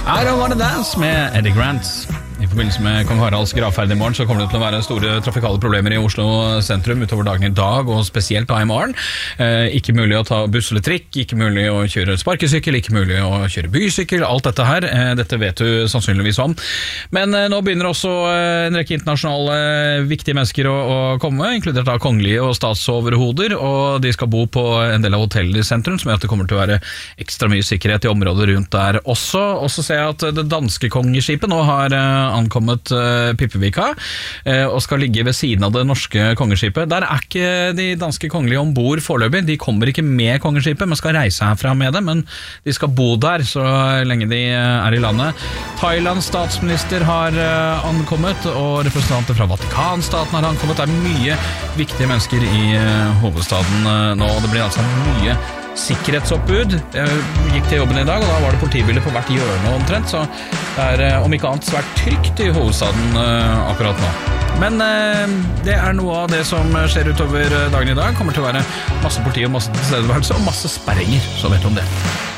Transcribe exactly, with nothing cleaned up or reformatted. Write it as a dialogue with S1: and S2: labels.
S1: I don't wanna dance med Eddie Grant. I forbindelse med Kong Haralds gravferd i morgen så kommer det til å være store trafikale problemer i Oslo sentrum utover dagen i dag, og spesielt da i morgen. Eh, ikke mulig å ta buss eller trikk, ikke mulig å kjøre sparkesykkel, ikke mulig å kjøre bysykkel, alt dette her. Eh, dette vet du sannsynligvis om. Men eh, nå begynner også eh, en rekke internasjonale eh, viktige mennesker å, å komme, inkludert da kongelige og statsoverhoder, og de skal bo på en del av hotellet i sentrum, som gjør at det kommer til å være ekstra mye sikkerhet i området rundt der også. Og så ser jeg at det danske kongeskipet nå har eh, ankommet uh, Pippevika uh, og skal ligge ved siden av det norske kongeskipet. Der er ikke de danske kongelige ombord foreløpig. De kommer ikke med kongeskipet, men skal reise herfra med det, men de skal bo der så lenge de uh, er i landet. Thailands statsminister har uh, ankommet, og representanter fra Vatikanstaten har ankommet. Det er mye viktige mennesker i uh, hovedstaden uh, nå, og det blir altså mye sikkerhetsoppbud. Jeg gikk til jobben i dag, og da var det politibiler på hvert hjørne omtrent, så det er om ikke annet svært trygt i hovedstaden uh, akkurat nå. Men uh, det er noe av det som skjer utover dagen i dag. Kommer til å være masse politi og masse tilstedeværelse og masse sperringer, så vet du om det.